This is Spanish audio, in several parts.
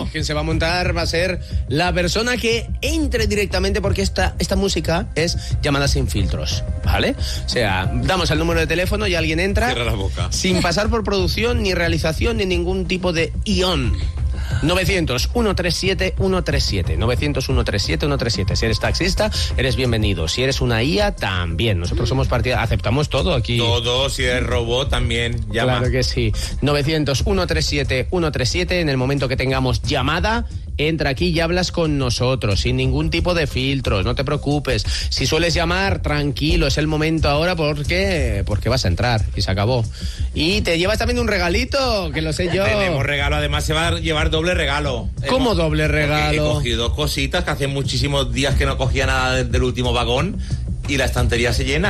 quien se va a montar va a ser la persona que entre directamente, porque esta música es llamada sin filtros, ¿vale? O sea, damos el número de teléfono y alguien entra. Cierra la boca. Sin pasar por producción, ni realización, ni ningún tipo de guión. 900-137-137. 900-137-137. Si eres taxista, eres bienvenido. Si eres una IA, también. Nosotros somos partida, aceptamos todo aquí. Todo, si eres robot, también llama. Claro que sí. 900-137-137. En el momento que tengamos llamada, entra aquí y hablas con nosotros, sin ningún tipo de filtros, no te preocupes. Si sueles llamar, tranquilo, es el momento ahora porque vas a entrar y se acabó. Y te llevas también un regalito, que lo sé yo. Tenemos regalo, además se va a llevar doble regalo. ¿Cómo doble regalo? He cogido dos cositas que hace muchísimos días que no cogía nada del último vagón y la estantería se llena.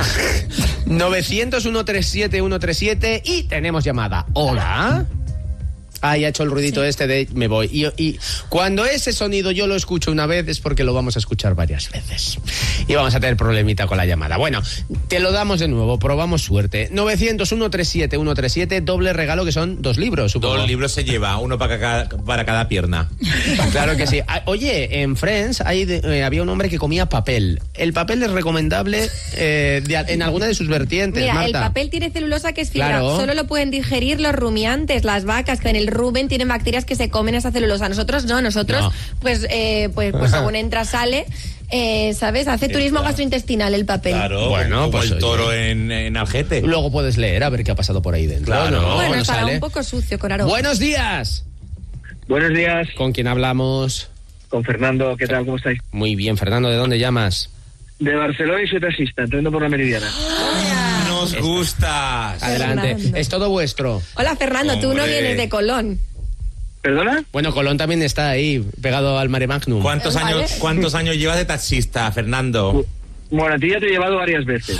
900-137-137 y tenemos llamada. Hola. Ahí ha hecho el ruidito este de me voy. Y cuando ese sonido yo lo escucho una vez es porque lo vamos a escuchar varias veces. Y vamos a tener problemita con la llamada. Bueno, te lo damos de nuevo, probamos suerte. 900-137-137, doble regalo que son 2 libros, supongo. 2 libros se lleva, uno para cada pierna. Claro que sí. Oye, en Friends había un hombre que comía papel. ¿El papel es recomendable en alguna de sus vertientes, Mira, Marta? El papel tiene celulosa que es fibra. Claro. Solo lo pueden digerir los rumiantes, las vacas, que en el rumen tienen bacterias que se comen esa celulosa. Nosotros no, pues según entra, sale. ¿Sabes? Hace turismo gastrointestinal el papel. Claro, bueno, como pues el toro en Algete. Luego puedes leer a ver qué ha pasado por ahí dentro. Claro. ¿No? Bueno, estará sale. un poco sucio con aroma. Buenos días. Buenos días, ¿Con quién hablamos? con Fernando, ¿qué tal? ¿Cómo estáis? Muy bien, Fernando, ¿de dónde llamas? De Barcelona y soy taxista, entrando por la Meridiana. Nos gustas. Adelante. Fernando. Es todo vuestro. Hola, Fernando, tú no Hombre. vienes de Colón. ¿Perdona? Bueno, Colón también está ahí, pegado al Mare Magnum. ¿Cuántos Vale. años llevas de taxista, Fernando? Bueno, a ti ya te he llevado varias veces.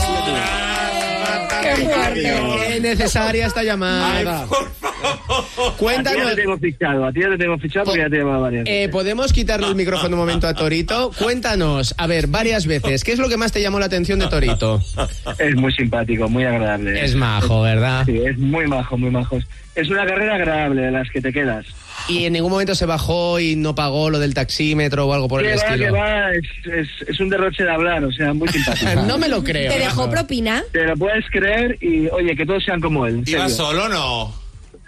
¡Qué fuerte! ¡Qué necesaria esta llamada! A ti ya Cuéntanos. te tengo fichado, porque ya te he llevado varias veces. ¿Podemos quitarle el micrófono un momento a Torito? Cuéntanos, a ver, varias veces, ¿qué es lo que más te llamó la atención de Torito? Es muy simpático, muy agradable. Es majo, ¿verdad? Sí, es muy majo, muy majo. Es una carrera agradable de las que te quedas. Y en ningún momento se bajó y no pagó lo del taxímetro o algo por el Que estilo. va, es un derroche de hablar, o sea, muy simpático. No me lo creo. ¿Te dejó Majo. propina? Te lo puedes creer y, oye, que todos sean como él. en ¿Ibas serio. solo o no?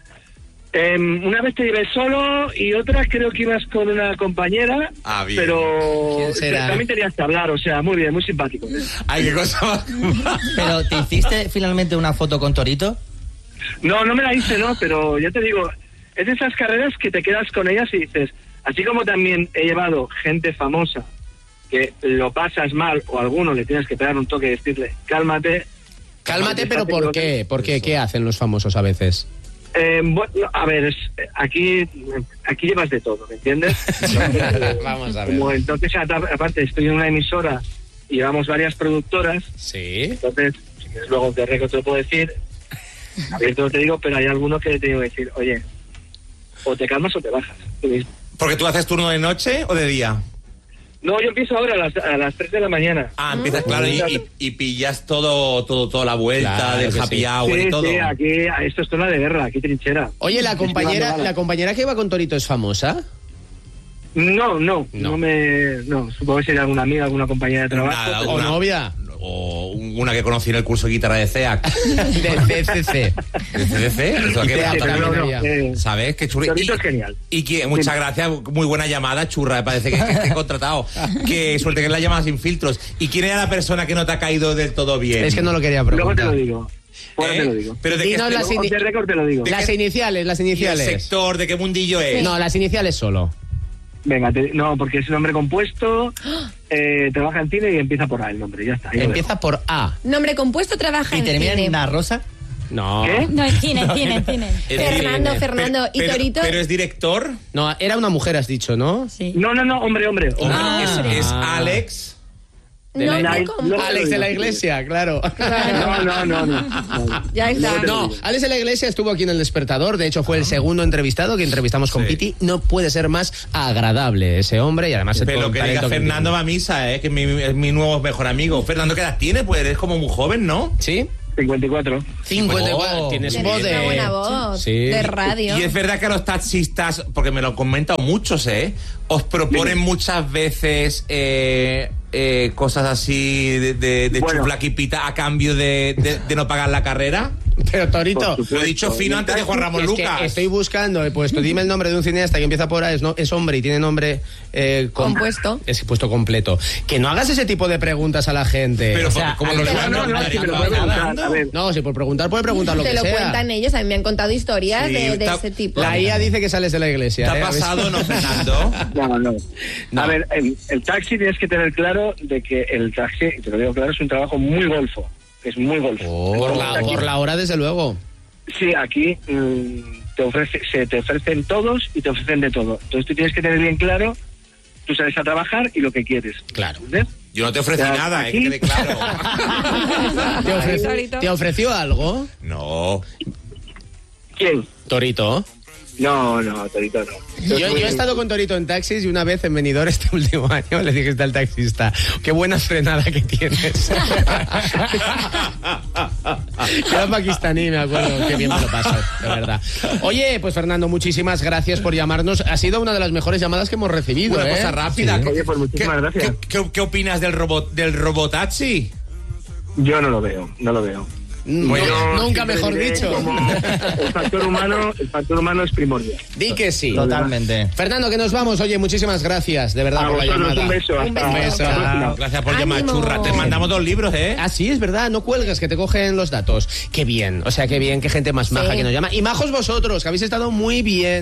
Una vez te llevé solo y otra creo que ibas con una compañera. Ah, bien. Pero ¿Quién será? también tenías que hablar, o sea, muy bien, muy simpático. Ay, qué cosa más. Pero, ¿te hiciste finalmente una foto con Torito? No me la hice, no, pero ya te digo, es de esas carreras que te quedas con ellas y dices, así como también he llevado gente famosa que lo pasas mal o a alguno le tienes que pegar un toque y decirle, cálmate. Cálmate, pero ¿por qué? ¿Por qué? ¿Qué hacen los famosos a veces? Bueno, a ver, aquí llevas de todo, ¿me entiendes? Vamos a ver. Como entonces, aparte, estoy en una emisora y llevamos varias productoras, Sí. entonces, si quieres luego de récord te lo puedo decir, abierto no te digo, pero hay alguno que te digo decir, oye, o te calmas o te bajas. Tú mismo. ¿Porque tú haces turno de noche o de día? No, yo empiezo ahora a las 3 de la mañana. Ah, empiezas, claro, y pillas toda la vuelta Claro del que happy sí. hour y todo. Sí, aquí, esto es zona de guerra, aquí trinchera. Oye, la compañera que iba con Torito es famosa. No, No. supongo que sería alguna amiga, alguna compañera de trabajo. Nada, pero- ¿O novia? O una que conocí en el curso de guitarra de CEAC. De CCC. ¿De CDC? ¿Eso Y qué CEAC va? también no, había. ¿Sabes? Qué churri. Torito es genial. Y que, muchas gracias, muy buena llamada, churra, me parece que esté contratado. Qué suerte que es la llamada sin filtros. ¿Y quién era la persona que no te ha caído del todo bien? Es que no lo quería Luego te preguntar. lo digo. Fuera te lo digo. Pero de qué Dinos las Off the record te lo digo. Las iniciales, las ¿Y el iniciales. sector, de qué mundillo es? No, las iniciales solo. Venga, no, porque es un nombre compuesto, trabaja en cine y empieza por A el nombre, ya está. ahí lo Empieza por A. Nombre compuesto, trabaja ¿Y en termina en cine. una rosa? No. ¿Qué? No, en cine. Es Fernando, decir, Fernando. ¿Y pero- Torito? Pero es director. No, era una mujer, has dicho, ¿no? Sí. dejo. No, hombre. Hombre, Ah. es Alex. De la- Nombre no, compuesto. Alex de la Iglesia, claro. No. Ya está. No, Alex de la Iglesia estuvo aquí en El Despertador. De hecho, fue el segundo entrevistado que entrevistamos con Sí. Piti. No puede ser más agradable ese hombre y además Pero todo el que diga talento Fernando tiene. va a misa, que es mi nuevo mejor amigo. Fernando, ¿qué edad tienes? Pues eres como muy joven, ¿no? ¿Sí? 54. 54. Tienes Tienes voz de... una buena voz de radio. Y es verdad que los taxistas, porque me lo han comentado muchos, os proponen muchas veces cosas así de Bueno. chuflaquipita a cambio de no pagar la carrera. Pero, Torito, Lo he dicho fino antes de Juan Ramón es que Lucas. estoy buscando, he puesto, dime el nombre de un cineasta que empieza por A, es hombre y tiene nombre... Compuesto. Es puesto completo. Que no hagas ese tipo de preguntas a la gente. Pero O sea, como los pero van no, a sí, pero puede preguntar, a ver. no, si por preguntar puede preguntar lo Te que lo sea. cuentan ellos, a mí me han contado historias Sí, de está- ese tipo. La IA dice que sales de la iglesia. ¿Te ha pasado, no, Fernando? No. No. A ver, el taxi tienes que tener claro de que el taxi, y te lo digo claro, es un trabajo muy golfo. Es muy golfo. Por la hora, desde luego. Sí, aquí se te ofrecen todos y te ofrecen de todo. Entonces tú tienes que tener bien claro, tú sales a trabajar y lo que quieres. Claro. ¿Entiendes? Yo no te ofrecí Ya, nada, aquí. que quede claro. ¿Te ofreció algo? No. ¿Quién? Torito. No, Torito no. Yo he estado con Torito en taxis y una vez en Benidorm este último año le dije al taxista, qué buena frenada que tienes. Era pakistaní, me acuerdo, qué bien me lo paso, de verdad. Oye, pues Fernando, muchísimas gracias por llamarnos. Ha sido una de las mejores llamadas que hemos recibido. Una cosa rápida. Oye, pues muchísimas gracias. ¿Qué opinas del robotaxi? Yo no lo veo. Nunca siempre mejor diré dicho. como el factor humano es primordial. Di que sí. Totalmente. Fernando, que nos vamos. Oye, muchísimas gracias, de verdad, A por la vosotros, llamada. un beso. Un Hasta beso. la próxima. Gracias por llamar, ¡Ánimo! churra. Te mandamos 2 libros, Ah, sí, es verdad, no cuelgues, que te cogen los datos. Qué bien, o sea, qué bien, qué gente más maja Sí. que nos llama. Y majos vosotros, que habéis estado muy bien.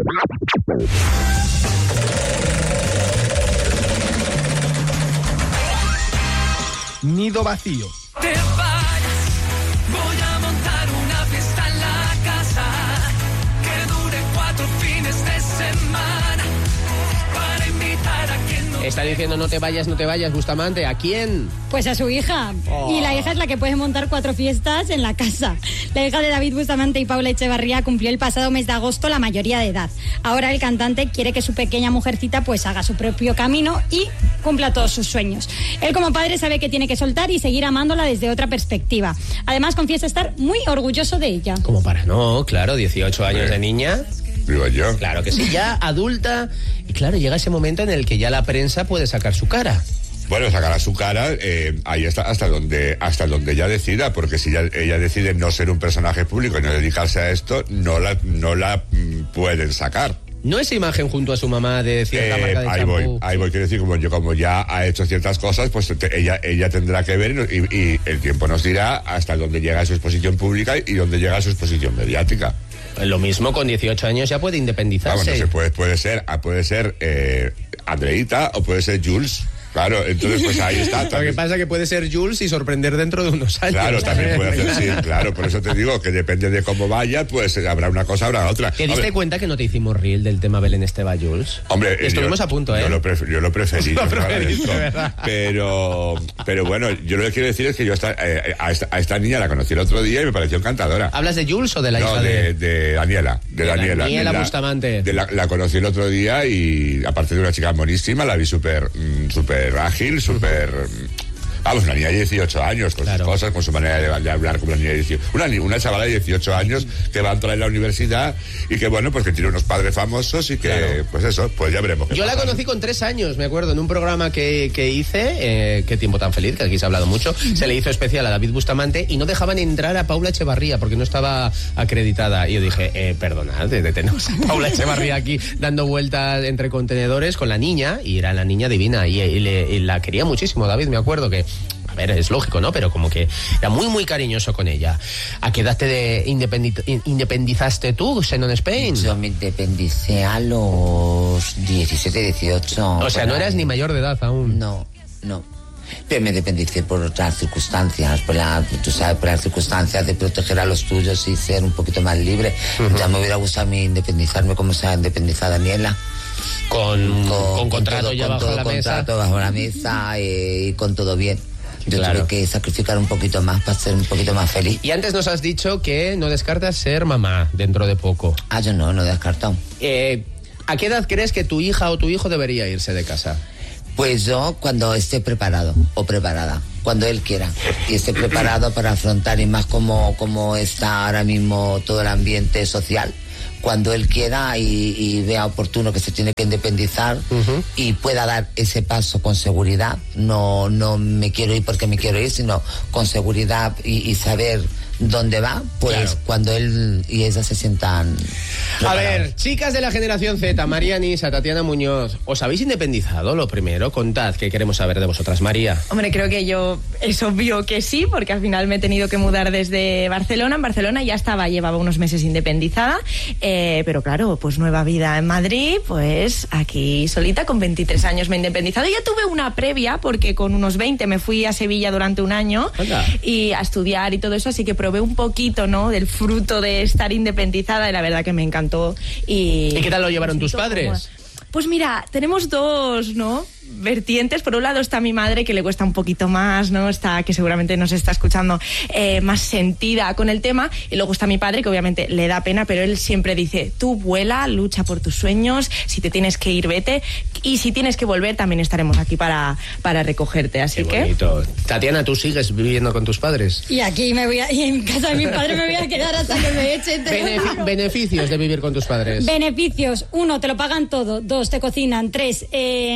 Nido vacío. Te vayas, voy a montar una fiesta en la casa que dure 4 fines de semana para invitar a quien no. Está diciendo no te vayas, Bustamante. ¿A quién? Pues a su hija. Y la hija es la que puede montar 4 fiestas en la casa. La hija de David Bustamante y Paula Echevarría cumplió el pasado mes de agosto la mayoría de edad. Ahora el cantante quiere que su pequeña mujercita pues haga su propio camino y cumpla todos sus sueños. Él como padre sabe que tiene que soltar y seguir amándola desde otra perspectiva. Además confiesa estar muy orgulloso de ella. Como para no, claro, 18 años de niña. Digo yo. Claro que sí, ya adulta. Y claro, llega ese momento en el que ya la prensa puede sacar su cara. Bueno, sacará su cara, ahí está hasta donde ella decida, porque si ella decide no ser un personaje público y no dedicarse a esto, no la pueden sacar. ¿No esa imagen junto a su mamá de cierta marca de champú? Ahí voy, quiero decir, como ya ha hecho ciertas cosas, pues ella tendrá que ver y el tiempo nos dirá hasta dónde llega su exposición pública y dónde llega su exposición mediática. Lo mismo, con 18 años ya puede independizarse. Vamos, no se puede ser Andreita o puede ser Jules. Claro, entonces pues ahí está. Lo que pasa es que puede ser Jules y sorprender dentro de unos años. Claro, también puede hacer, sí, claro, por eso te digo que depende de cómo vaya, pues habrá una cosa, habrá otra. ¿Te diste cuenta que no te hicimos reel del tema Belén Esteba, Jules? Hombre, estuvimos a punto, ¿eh? Yo lo preferí. Lo yo preferiste, agradezco. ¿verdad? Pero bueno, yo lo que quiero decir es que yo a esta niña la conocí el otro día y me pareció encantadora. ¿Hablas de Jules o de la hija de Daniela. De Daniela Bustamante. La conocí el otro día y aparte de una chica buenísima, la vi súper ágil, vamos, una niña de 18 años, con sus cosas, con su manera de hablar como una niña de 18. Una chavala de 18 años que va a entrar en la universidad y que, bueno, pues que tiene unos padres famosos y que, pues eso, pues ya veremos. Yo la conocí con 3 años, me acuerdo, en un programa que hice, Qué tiempo tan feliz, que aquí se ha hablado mucho, se le hizo especial a David Bustamante y no dejaban entrar a Paula Echevarría porque no estaba acreditada. Y yo dije, perdonad, tenemos a Paula Echevarría aquí dando vueltas entre contenedores con la niña, y era la niña divina, y la quería muchísimo, David, me acuerdo que... A ver, es lógico, ¿no? Pero como que era muy, muy cariñoso con ella. ¿A qué edad te independizaste tú, Xenon Spain? Yo me independicé a los 17, 18. O sea, no eras ni mayor de edad aún. No. Pero me independicé por otras circunstancias, por las circunstancias de proteger a los tuyos y ser un poquito más libre. Ya me hubiera gustado a mí independizarme como se ha independizado Daniela. Con contrato ya bajo la mesa. Contrato bajo la mesa y con todo bien. Yo Claro. tuve que sacrificar un poquito más para ser un poquito más feliz. Y antes nos has dicho que no descartas ser mamá dentro de poco. Yo no he descartado. ¿A qué edad crees que tu hija o tu hijo debería irse de casa? Pues yo cuando esté preparado o preparada. cuando él quiera y esté preparado para afrontar, y más como está ahora mismo todo el ambiente social, cuando él quiera y vea oportuno que se tiene que independizar y pueda dar ese paso con seguridad. No me quiero ir porque me quiero ir, sino con seguridad y saber dónde va, pues claro, cuando él y ella se sientan preparados. A ver, chicas de la generación Z, María Nisa, Tatiana Muñoz, ¿os habéis independizado? Lo primero, contad, ¿qué queremos saber de vosotras, María? Hombre, creo que yo es obvio que sí, porque al final me he tenido que mudar desde Barcelona. En Barcelona ya llevaba unos meses independizada, pero claro, pues nueva vida en Madrid, pues aquí solita, con 23 años me he independizado. Ya tuve una previa, porque con unos 20 me fui a Sevilla durante un año y a estudiar y todo eso, así que probé un poquito, ¿no?, del fruto de estar independizada, y la verdad que me encantó. ¿Y qué tal lo llevaron tus padres? Pues mira, tenemos dos, ¿no?, vertientes. Por un lado está mi madre, que le cuesta un poquito más, ¿no?, que seguramente nos está escuchando, más sentida con el tema, y luego está mi padre, que obviamente le da pena, pero él siempre dice: tú vuela, lucha por tus sueños, si te tienes que ir, vete, y si tienes que volver, también estaremos aquí para recogerte, así Qué bonito. Tatiana, ¿tú sigues viviendo con tus padres? Y aquí y en casa de mi padre me voy a quedar hasta que me echen. Beneficios de vivir con tus padres. Beneficios: 1, te lo pagan todo; 2, te cocinan; 3,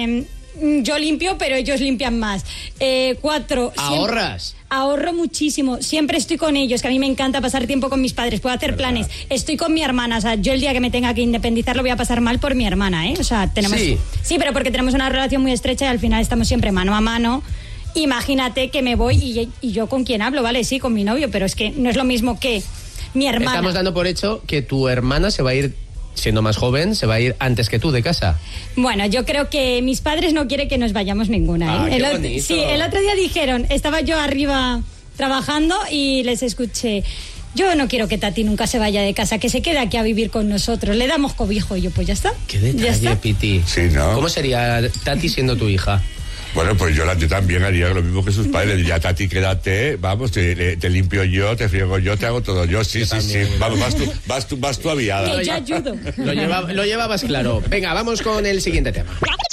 yo limpio, pero ellos limpian más; 4, ¿ahorras? Ahorro muchísimo, siempre estoy con ellos, que a mí me encanta pasar tiempo con mis padres, puedo hacer planes, estoy con mi hermana, o sea, yo el día que me tenga que independizar lo voy a pasar mal por mi hermana, o sea, tenemos... Sí, pero porque tenemos una relación muy estrecha y al final estamos siempre mano a mano. Imagínate que me voy y yo con quién hablo, ¿vale? Sí, con mi novio, pero es que no es lo mismo que mi hermana. Estamos dando por hecho que tu hermana se va a ir, siendo más joven, se va a ir antes que tú de casa. Bueno, yo creo que mis padres no quieren que nos vayamos ninguna. Qué bonito. Sí, el otro día dijeron, estaba yo arriba trabajando y les escuché: yo no quiero que Tati nunca se vaya de casa, que se quede aquí a vivir con nosotros, le damos cobijo. Y yo, pues ya está. Qué detalle, Piti. Sí, ¿no? ¿Cómo sería Tati siendo tu hija? Bueno, pues yo también haría lo mismo que sus padres. Le diría: Tati, quédate, vamos, te limpio yo, te friego yo, te hago todo yo. Sí. Vamos, vas tú aviada. Que yo ayudo. Lo llevabas claro. Venga, vamos con el siguiente tema.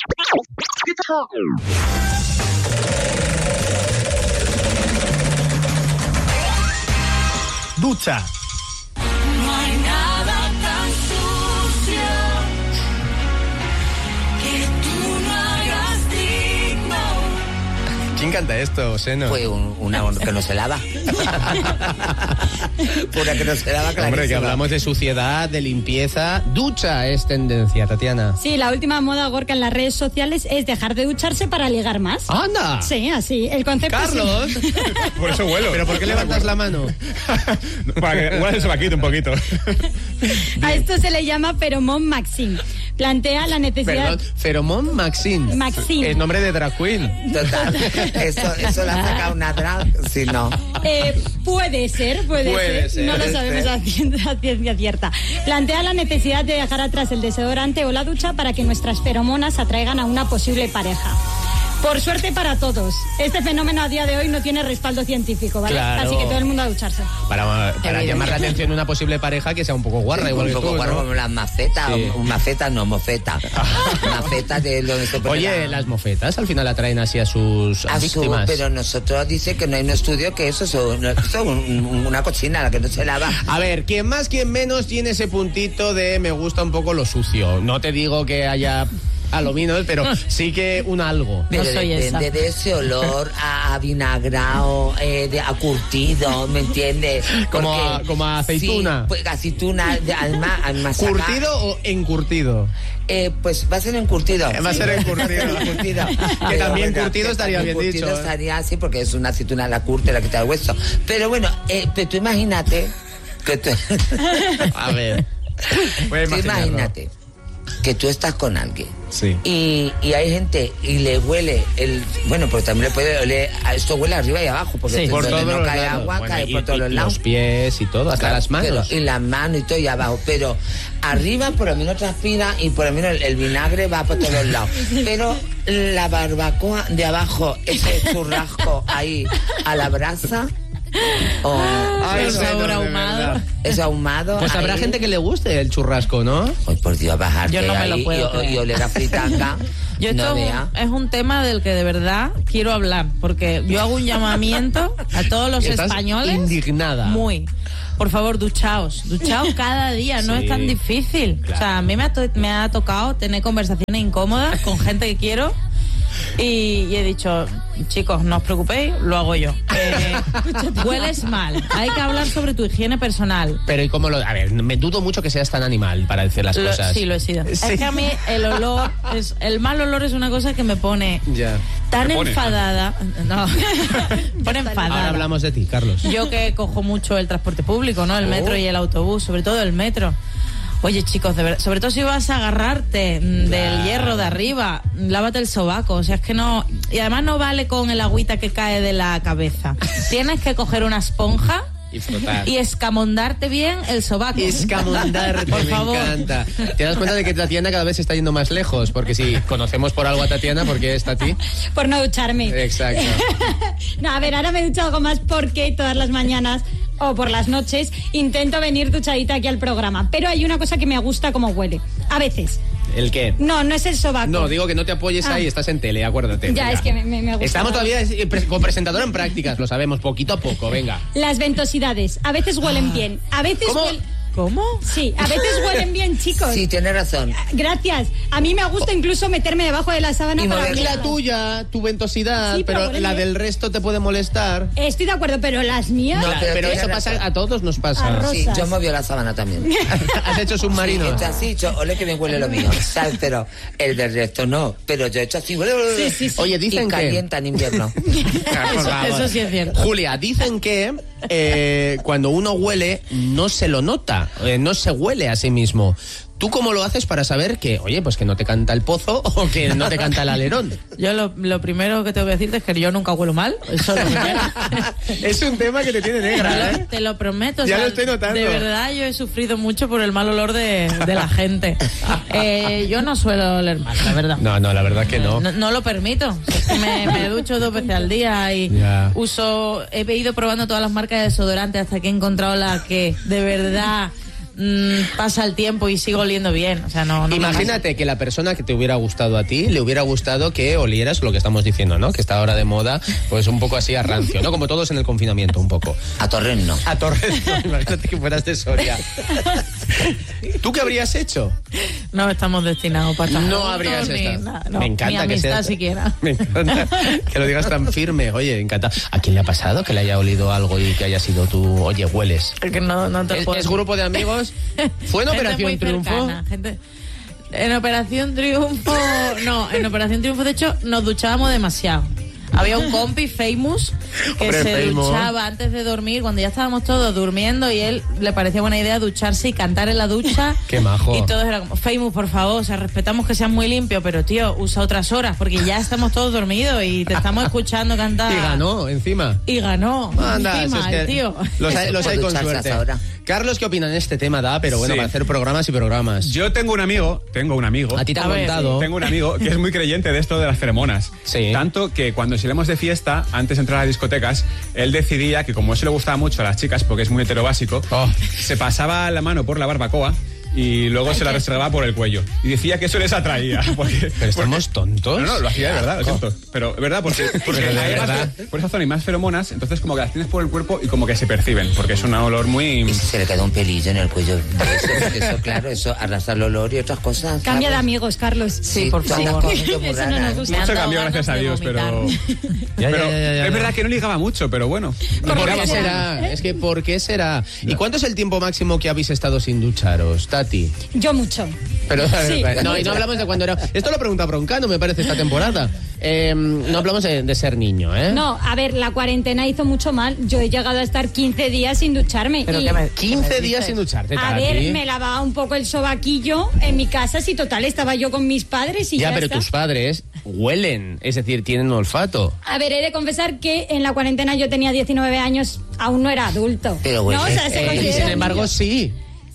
Ducha. No hay nada tan sucio que tú no hagas digno. ¿Quién canta esto, Seno? Pues una que no se lava. Pura que no se lava, clarísima. Hombre, que hablamos de suciedad, de limpieza. Ducha es tendencia, Tatiana. Sí, la última moda gorka en las redes sociales es dejar de ducharse para ligar más. ¡Anda! Sí, así. El concepto Carlos. Por eso vuelo. ¿Pero por qué levantas la mano? Para que igual se me quite un poquito. A esto se le llama Pheromone Maxine. Plantea la necesidad... Perdón, Pheromone Maxine. Maxine. Es nombre de drag queen. Total. Eso la saca una drag, si no. Puede ser. No lo sabemos a ciencia cierta. Plantea la necesidad de dejar atrás el desodorante o la ducha para que nuestras feromonas atraigan a una posible pareja. Por suerte para todos, este fenómeno a día de hoy no tiene respaldo científico, ¿vale? Claro. Así que todo el mundo a ducharse. Para llamar la atención de una posible pareja que sea un poco guarra, igual que tú, un poco guarra, ¿no? como las macetas, Sí. Mofeta. Macetas de donde se pone. Oye, las mofetas al final atraen así a sus víctimas. Pero nosotros dice que no hay un estudio que eso es una cochina la que no se lava. A ver, quien más, quien menos tiene ese puntito de me gusta un poco lo sucio. No te digo que haya aluminos, pero sí que un algo. Pero No soy depende esa. de ese olor a vinagrado, a curtido, ¿me entiendes? Como a aceituna. Sí, pues aceituna, además ¿Curtido o encurtido? pues va a ser encurtido. Va a ser encurtido. Que también curtido estaría bien curtido dicho. estaría así porque es una aceituna, la curte, la quita el hueso. Pero bueno, pero tú imagínate que tú... A ver. Voy a Tú imaginarlo. imagínate que tú estás con alguien. Sí. Y hay gente y le huele bueno, pues también le puede oler, esto huele arriba y abajo, porque Sí, por donde todos no los cae lados. agua, Bueno, cae y- por todos y los lados. los pies y todo, hasta Claro, las manos. y las manos y todo y abajo, pero arriba por lo menos transpira y por lo menos el vinagre va por todos los lados. Pero la barbacoa de abajo, ese churrasco ahí a la brasa, Ay, Eso no, sabor de ahumado. verdad. es ahumado. Pues habrá ahí. gente que le guste el churrasco, ¿no? Ay, por Dios, bajarte Yo no me lo ahí puedo y creer. oler a fritanga. Yo esto es un tema del que de verdad quiero hablar, porque yo hago un llamamiento a todos los españoles. Indignada. Muy. Por favor, duchaos cada día, no es tan difícil. Claro. O sea, a mí me ha tocado tener conversaciones incómodas con gente que quiero. Y he dicho, chicos, no os preocupéis, lo hago yo. Hueles mal, hay que hablar sobre tu higiene personal. Pero ¿y cómo lo...? A ver, me dudo mucho que seas tan animal para decir las cosas. Sí, lo he sido. Sí. Es que a mí el mal olor es una cosa que me pone tan enfadada. No, pone enfadada. Ahora hablamos de ti, Carlos. Yo que cojo mucho el transporte público, ¿no? El metro y el autobús, sobre todo el metro. Oye, chicos, de verdad, sobre todo si vas a agarrarte del hierro de arriba, lávate el sobaco, o sea, es que no... Y además no vale con el agüita que cae de la cabeza. Tienes que coger una esponja y escamondarte bien el sobaco. Escamondarte, por favor. Me encanta. ¿Te das cuenta de que Tatiana cada vez se está yendo más lejos? Porque si conocemos por algo a Tatiana, ¿por qué está a ti? Por no ducharme. Exacto. No, a ver, ahora me he duchado algo más porque todas las mañanas o por las noches intento venir duchadita aquí al programa. Pero hay una cosa que me gusta como huele. A veces. ¿El qué? No es el sobaco. No, digo que no te apoyes ahí, estás en tele, acuérdate. Ya, venga. Es que me gusta. Estamos todavía con presentadora en prácticas, lo sabemos, poquito a poco, venga. Las ventosidades, a veces huelen bien, a veces ¿Cómo? Sí, a veces huelen bien, chicos. Sí, tienes razón. Gracias. A mí me gusta incluso meterme debajo de la sábana y para... Y la tuya, tu ventosidad, sí, pero la del resto te puede molestar. Estoy de acuerdo, pero las mías... No, pero eso pasa, a todos nos pasa. Sí, yo movió la sábana también. ¿Has hecho submarino? Sí, así, ole que bien huele lo mío, ¿sabes? Pero el del resto no. Pero yo he hecho así... Sí. Oye, dicen y calienta en invierno. Eso sí es cierto. Julia, dicen que cuando uno huele no se lo nota, no se huele a sí mismo. ¿Tú cómo lo haces para saber que, oye, pues que no te canta el pozo o que no te canta el alerón? Yo lo primero que tengo que decirte es que yo nunca huelo mal. Eso es lo primero. Es un tema que te tiene negra, ¿eh? Te lo prometo. Ya lo estoy notando. De verdad, yo he sufrido mucho por el mal olor de la gente. Yo no suelo oler mal, la verdad. No, la verdad que no. No lo permito. Es que me ducho 2 veces al día y he ido probando todas las marcas de desodorante hasta que he encontrado la que de verdad... pasa el tiempo y sigo oliendo bien, o sea, no imagínate que la persona que te hubiera gustado a ti le hubiera gustado que olieras lo que estamos diciendo, ¿no? Que está ahora de moda, pues un poco así a rancio, ¿no? Como todos en el confinamiento, un poco. A Torrent, ¿no? A Torrent, no, imagínate que fueras de Soria. ¿Tú qué habrías hecho? No estamos destinados para estar no habrías estado. No, me encanta ni amistad que seas, siquiera. Me encanta que lo digas tan firme. Oye, encanta. ¿A quién le ha pasado que le haya olido algo y que haya sido tú? Oye, hueles. Que no te puedo. ¿Es grupo de amigos? ¿Fue en Operación Triunfo? En Operación Triunfo, no, en Operación Triunfo de hecho nos duchábamos demasiado. Había un compi famous que se duchaba antes de dormir, cuando ya estábamos todos durmiendo y él le parecía buena idea ducharse y cantar en la ducha. Qué majo. Y todos eran como, famous, por favor, o sea, respetamos que seas muy limpio, pero tío, usa otras horas porque ya estamos todos dormidos y te estamos escuchando cantar. Y ganó, encima. Anda, encima, es que tío. Los hay con suerte. Carlos, ¿qué opinan de este tema? Pero bueno, para hacer programas y programas. Yo tengo un amigo. A ti te ha contado. Tengo un amigo que es muy creyente de esto de las feromonas. Sí. Tanto que cuando salíamos de fiesta, antes de entrar a las discotecas, él decidía que como eso le gustaba mucho a las chicas, porque es muy heterobásico, se pasaba la mano por la barbacoa y luego se la restregaba por el cuello. Y decía que eso les atraía. Pero estamos tontos. No, lo hacía de verdad, lo siento. Pero, ¿verdad? Porque verdad. Por esa zona hay más feromonas, entonces como que las tienes por el cuerpo y como que se perciben, porque es un olor muy... Se le queda un pelillo en el cuello. Eso claro, eso arrastra el olor y otras cosas. Cambia de amigos, Carlos. Sí, por favor. Eso no nos gusta. Mucho cambió, gracias a Dios, pero... Es verdad que no ligaba mucho, pero bueno. ¿Por qué será? Es que ¿por qué será? ¿Y cuánto es el tiempo máximo que habéis estado sin ducharos, Tati? Yo mucho. Pero sí. No, y no hablamos de cuando era... Esto lo pregunta Broncano, me parece, esta temporada. No hablamos de ser niño, ¿eh? No, a ver, la cuarentena hizo mucho mal. Yo he llegado a estar 15 días sin ducharme. Pero 15 días sin ducharte, Tati. A ver, me lavaba un poco el sobaquillo en mi casa, si total estaba yo con mis padres y ya pero está. Tus padres huelen, es decir, tienen olfato. A ver, he de confesar que en la cuarentena yo tenía 19 años, aún no era adulto. Pero bueno, ¿no? O sea, y sin embargo, sí.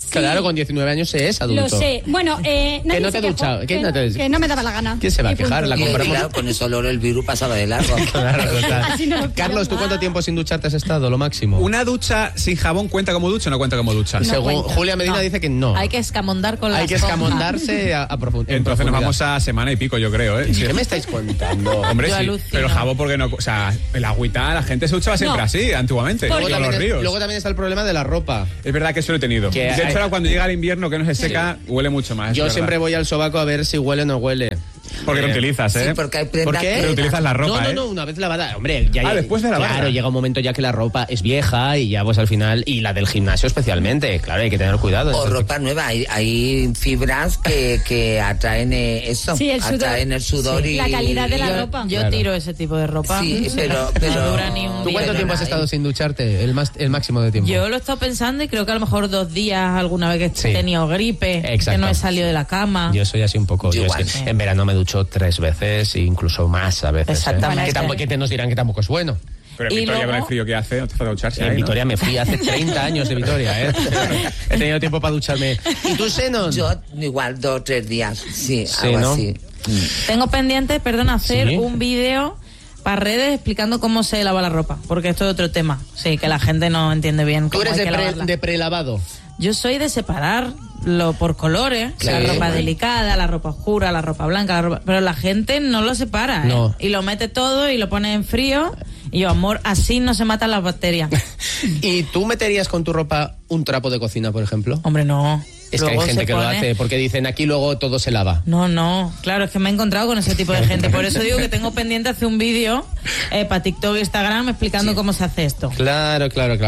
Claro, con 19 años se es adulto. Lo sé. Bueno, que no te he duchado. Que no me daba la gana. ¿Quién se va a Y quejar? punto. La compramos. Claro, con ese olor el virus pasaba de largo. Claro, total. Así no lo Carlos, ¿tú cuánto tiempo sin ducharte has estado? Lo máximo. ¿Una ducha sin jabón cuenta como ducha o no cuenta como ducha? Según cuenta. Julia Medina No. dice que no. Hay que escamondar con la Hay que escamondarse a profundidad. Entonces nos vamos a semana y pico, yo creo, ¿eh? Sí. ¿Qué me estáis contando? Hombre, Yo sí. alucino. Pero el jabón, porque no. O sea, el agüita, la gente se duchaba siempre No. así, antiguamente. Porque- Todos los ríos. Luego también está el problema de la ropa. Es verdad que eso lo he tenido. Que De hay- hecho, ahora cuando llega el invierno que no se seca, huele mucho más. es Yo verdad. siempre voy al sobaco a ver si huele o no huele. Porque lo utilizas, ¿eh? Sí, porque hay ¿Por prendas qué? que- Reutilizas la ropa, no, ¿eh? una vez lavada. Hombre, ya después de lavarla. Claro, llega un momento ya que la ropa es vieja y ya pues al final, y la del gimnasio especialmente, claro, hay que tener cuidado. O ropa nueva, hay fibras que atraen eso, Sí, el sudor. atraen el sudor Sí, y... la calidad de la Yo, ropa. yo Claro. tiro ese tipo de ropa. Sí, pero- No dura ni un ¿Tú día. cuánto tiempo has estado sin ducharte? El máximo de tiempo. Yo lo he estado pensando y creo que a lo mejor 2 días alguna vez que he Sí. tenido gripe, Exacto. que no he salido de la cama. Yo soy así un poco. Yo Yo es igual. que en verano me ducho 3 veces, e incluso más a veces. Exactamente. Que, tampoco, que te nos dirán que tampoco es bueno. Pero en Y Vitoria, luego- con el frío que hace, no te falta ducharse. En ahí, ¿no? Vitoria me fui hace 30 años de Vitoria, ¿eh? He tenido tiempo para ducharme. ¿Y tú, Xenon? Yo igual 2 o 3 días, sí, Sí, algo ¿no? así. Tengo pendiente, perdón, hacer Sí. un vídeo para redes explicando cómo se lava la ropa, porque esto es otro tema. Sí, que la gente no entiende bien Tú cómo eres hay de, que lavarla. de prelavado. Yo soy de separarlo por colores, Claro. la ropa delicada, la ropa oscura, la ropa blanca, la ropa... pero la gente no lo separa, ¿eh? No. Y lo mete todo y lo pone en frío. Y yo, amor, así no se matan las bacterias. ¿Y tú meterías con tu ropa un trapo de cocina, por ejemplo? Hombre, no. Es que hay Luego gente se que lo pone- hace porque dicen aquí luego todo se lava. No, claro, es que me he encontrado con ese tipo de gente. Por eso digo que tengo pendiente hacer un vídeo para TikTok e Instagram explicando cómo se hace esto. Claro.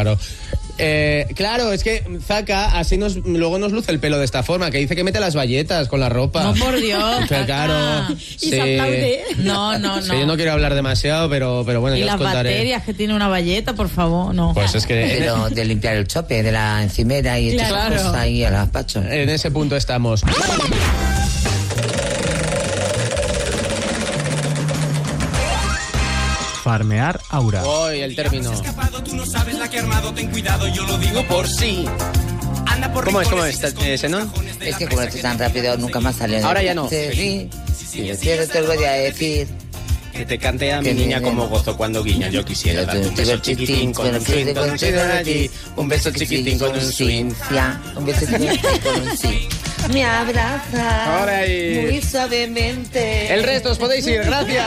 Claro, es que Zaka así luego nos luce el pelo de esta forma, que dice que mete las bayetas con la ropa. No, por Dios. Claro. Zaka. Y se aplaude. No. Sí, yo no quiero hablar demasiado, pero bueno, Y ya las os contaré. bacterias que tiene una bayeta, por favor, no. Pues es que Pero de limpiar el chope, de la encimera y estas Claro. cosas ahí al gazpacho. en ese punto estamos. Farmear Aura. Hoy el término. Tú no sabes la que he armado, ten cuidado, yo lo digo por sí. Anda por ¿Cómo es, rincones Senón? Es que como estoy tan rápido nunca más salió. Ahora ya no. Sí, si yo quiero te lo voy a decir. Que te cante a mi Que niña viene. como gozo cuando guiña. Yo quisiera darte un beso chiquitín con un swing, con un swing allí. Un beso chiquitín con un swing. Un beso chiquitín con un sí. Me abraza Ahora ahí. muy suavemente. El resto os podéis ir, gracias.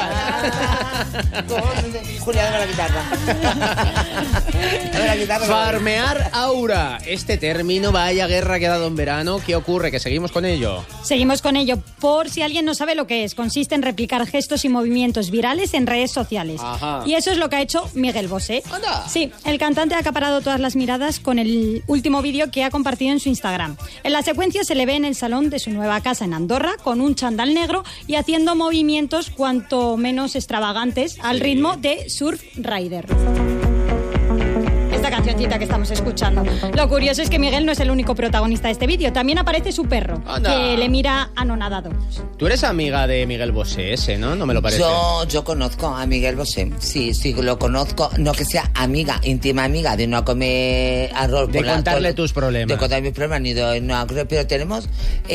Con Julián de la guitarra. De la guitarra. Farmear aura. Este término, vaya guerra que ha dado en verano. ¿Qué ocurre? Que seguimos con ello. Seguimos con ello. Por si alguien no sabe lo que es, consiste en replicar gestos y movimientos virales en redes sociales. Ajá. Y eso es lo que ha hecho Miguel Bosé. Anda. Sí, el cantante ha acaparado todas las miradas con el último vídeo que ha compartido en su Instagram. En la secuencia se le ve en el salón de su nueva casa en Andorra con un chándal negro y haciendo movimientos cuanto menos extravagantes al ritmo de Surf Rider. Esta cancioncita que estamos escuchando. Lo curioso es que Miguel no es el único protagonista de este vídeo. También aparece su perro, Anda. que le mira anonadado. Tú eres amiga de Miguel Bosé, ese, ¿no? No me lo parece. Yo conozco a Miguel Bosé. Sí, lo conozco. No que sea amiga, íntima amiga, de no comer arroz. De con contarle tus problemas. De contar mis problemas, ni de no, pero tenemos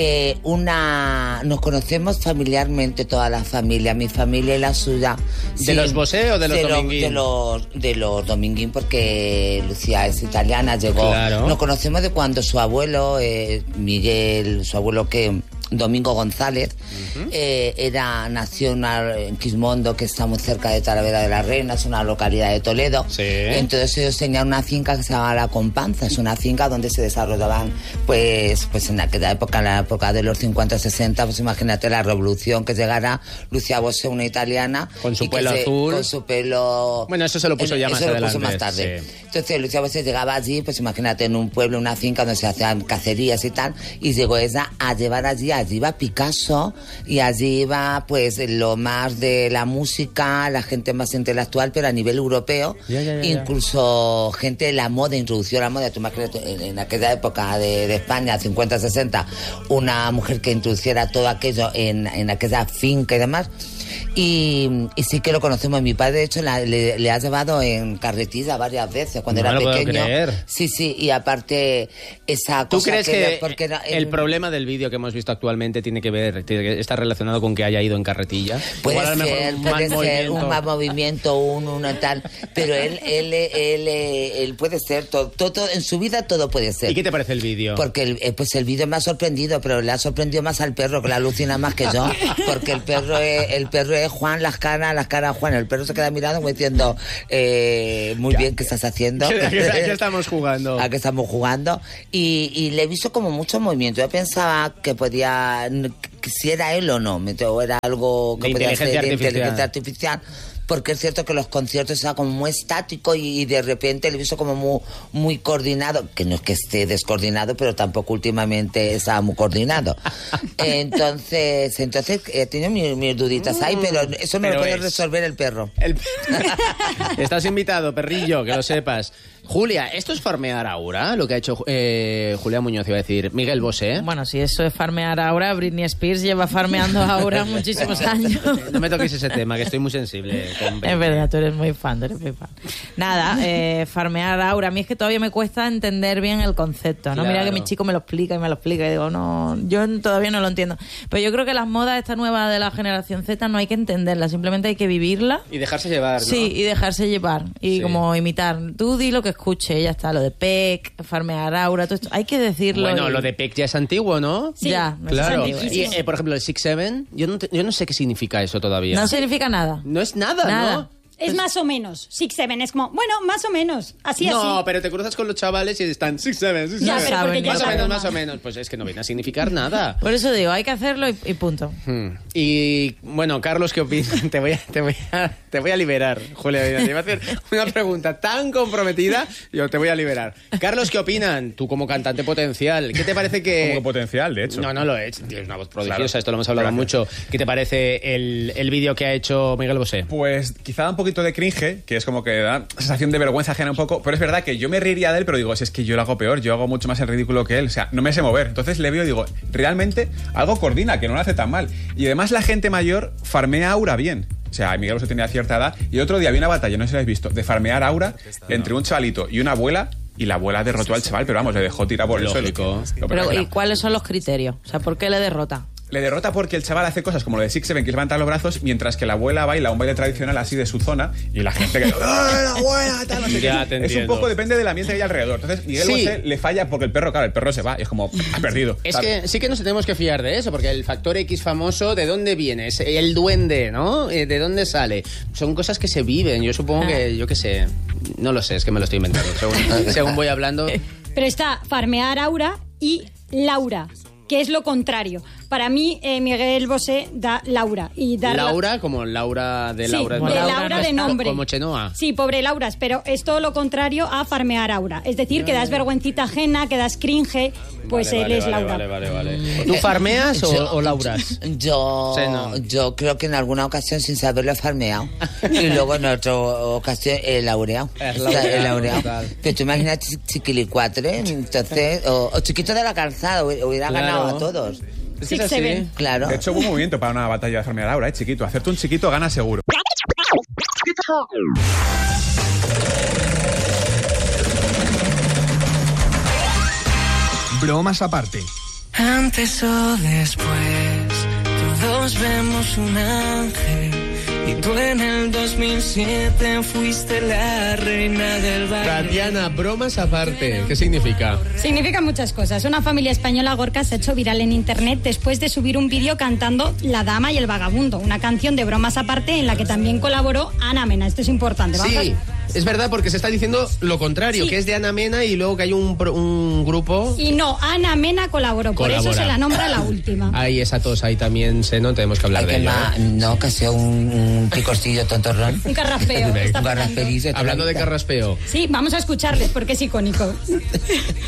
nos conocemos familiarmente toda la familia, mi familia y la suya. ¿De los Bosé o de los Dominguín? De los Dominguín, porque Lucía es italiana, llegó. Claro. Nos conocemos de cuando su abuelo, Miguel, su abuelo Domingo González, nació en Quismondo, que está muy cerca de Talavera de la Reina, es una localidad de Toledo. Sí. Entonces ellos tenían una finca que se llama La Companza, es una finca donde se desarrollaban, pues en aquella época, en la época de los 50-60, pues imagínate la revolución que llegara Lucía Bosé, una italiana. Con su y que pelo azul. Con su pelo... Bueno, eso se lo puso ya más eso adelante. Lo puso más tarde. Sí. Entonces Lucía Bosé llegaba allí, pues imagínate, en un pueblo, una finca donde se hacían cacerías y tal, y llegó ella a llevar allí iba Picasso y allí iba pues lo más de la música, la gente más intelectual, pero a nivel europeo, Ya. incluso gente de la moda, introdució la moda. Tú imagínate, en aquella época de España, 50-60, una mujer que introduciera todo aquello en aquella finca y demás. y sí que lo conocemos. Mi padre, de hecho, le ha llevado en carretilla varias veces cuando era pequeño. No lo puedo creer. Sí, y aparte esa cosa. ¿Tú crees que porque el problema del vídeo que hemos visto actualmente tiene que estar relacionado con que haya ido en carretilla? Puede Igual a lo ser, mejor un más movimiento, uno tal, pero él puede ser todo en su vida, todo puede ser. ¿Y qué te parece el vídeo? Porque pues el vídeo me ha sorprendido, pero le ha sorprendido más al perro, que la alucina más que yo, porque el perro es Juan, las caras Juan, el perro se queda mirando como diciendo muy bien, ¿qué estás haciendo? ¿A qué estamos jugando? ¿A qué estamos jugando? Y le he visto como mucho movimiento. Yo pensaba que podía, si era él o no, o era algo que podía ser de inteligencia artificial. Porque es cierto que los conciertos estaban como muy estáticos y de repente le he visto como muy coordinado, que no es que esté descoordinado, pero tampoco últimamente estaba muy coordinado. Entonces he tenido mis duditas ahí, pero eso me lo puede resolver el perro. Estás invitado, perrillo, que lo sepas. Julia, ¿esto es farmear aura? Lo que ha hecho Julia Muñoz, iba a decir Miguel Bosé. Bueno, si eso es farmear aura, Britney Spears lleva farmeando aura muchísimos años. No me toques ese tema, que estoy muy sensible. Es verdad, tú eres muy fan, Nada, farmear aura. A mí es que todavía me cuesta entender bien el concepto, ¿no? Claro. Mira que mi chico me lo explica y digo, no, yo todavía no lo entiendo. Pero yo creo que las modas esta nueva de la generación Z no hay que entenderlas, simplemente hay que vivirla. Y dejarse llevar, ¿no? Sí, y dejarse llevar. Y Sí. como imitar. Tú di lo que escuche, ya está. Lo de PEC, farmear aura, todo esto. Hay que decirlo. Bueno, lo de PEC ya es antiguo, ¿no? Sí, ya, claro. es Y, antiguo. por ejemplo, el 6-7, yo no sé qué significa eso todavía. No significa nada. No es nada, ¿no? Es más o menos. 6-7 es como, bueno, más o menos. Así. No, pero te cruzas con los chavales y están 6-7, 6-7. Ya, pero porque ya Más o saben menos, más. más o menos. Pues es que no viene a significar nada. Por eso digo, hay que hacerlo y punto. Y bueno, Carlos, ¿qué opinas? Te voy a liberar, Julia. Te iba a hacer una pregunta tan comprometida, yo te voy a liberar. Carlos, ¿qué opinan? Tú como cantante potencial, ¿qué te parece que...? Como potencial, de hecho. No lo es. Tienes una voz prodigiosa, Claro. esto lo hemos hablado mucho. ¿Qué te parece el vídeo que ha hecho Miguel Bosé? Pues quizá da un poquito de cringe, que es como que da sensación de vergüenza ajena un poco, pero es verdad que yo me reiría de él, pero digo, si es que yo lo hago peor, yo hago mucho más el ridículo que él, o sea, no me sé mover. Entonces le veo y digo, realmente algo coordina, que no lo hace tan mal. Y además la gente mayor farmea aura bien. O sea, Miguel Bosé tenía cierta edad y otro día había una batalla, no sé si lo habéis visto, de farmear aura entre un chavalito y una abuela. Y la abuela derrotó al chaval, pero vamos, le dejó tirar por el suelo. Pero, ¿y cuáles son los criterios? O sea, ¿por qué le derrota? Le derrota porque el chaval hace cosas como lo de 6-7, que levanta los brazos, mientras que la abuela baila un baile tradicional así de su zona y la gente que... ¡Ah, la abuela! Tal, no sé Ya qué. te Es un entiendo. poco, depende del ambiente que hay alrededor. Entonces Miguel Sí. Bosé le falla porque el perro, claro, el perro se va y es como, ha perdido. Es Claro. que sí que nos tenemos que fiar de eso, porque el factor X famoso, ¿de dónde viene? Es el duende, ¿no? ¿De dónde sale? Son cosas que se viven. Yo supongo que, yo qué sé, no lo sé, es que me lo estoy inventando. Según voy hablando... Pero está farmear aura y Laura, que es lo contrario. Para mí, Miguel Bosé da Laura. Y dar Laura, como Laura de Sí, Laura. de Laura de nombre. Como Chenoa. Sí, pobre Lauras, pero es todo lo contrario a farmear aura. Es decir, que das vergüencita ajena, que das cringe, pues él es Laura. Vale. ¿Tú farmeas o lauras? Yo creo que en alguna ocasión sin saberlo he farmeado. Y luego en otra ocasión he laureado. He laureado. Total. Pero tú imaginas chiquilicuatre, entonces, o chiquito de la calzada, hubiera Claro. ganado a todos. Es que es así. Claro. De hecho, hubo un movimiento para una batalla de farmear aura, chiquito. Hacerte un chiquito gana seguro. Bromas aparte. Antes o después, todos vemos un ángel. Y tú en el 2007 fuiste la reina del baile. Tatiana, bromas aparte. ¿Qué significa? Significa muchas cosas. Una familia española, Gorka, se ha hecho viral en internet después de subir un vídeo cantando La Dama y el Vagabundo, una canción de bromas aparte en la que también colaboró Ana Mena. Esto es importante. Vamos Sí, es verdad, porque se está diciendo lo contrario, Sí. que es de Ana Mena y luego que hay un grupo... Y no, Ana Mena colaboró, por eso Colabora. se la nombra la última. Hay esa tos ahí también, no tenemos que hablar de ello. No, que sea un picorcillo tontorrón. Un carraspeo. Un está carrasperillo. Hablando de carraspeo. Sí, vamos a escucharles porque es icónico.